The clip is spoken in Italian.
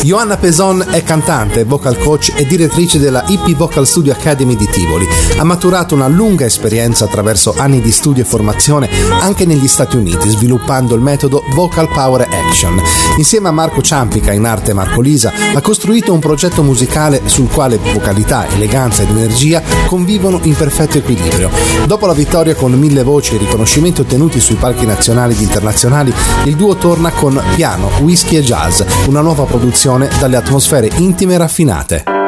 Joanna Peson è cantante, vocal coach e direttrice della IP Vocal Studio Academy di Tivoli. Ha maturato una lunga esperienza attraverso anni di studio e formazione anche negli Stati Uniti, sviluppando il metodo Vocal Power Action. Insieme a Marco Ciampica, in arte Marco Lisa, ha costruito un progetto musicale sul quale vocalità, eleganza ed energia convivono in perfetto equilibrio. Dopo la vittoria con 1000 voci e riconoscimenti ottenuti sui palchi nazionali ed internazionali, il duo torna con Piano, Whisky e Jazz, una nuova produzione dalle atmosfere intime e raffinate.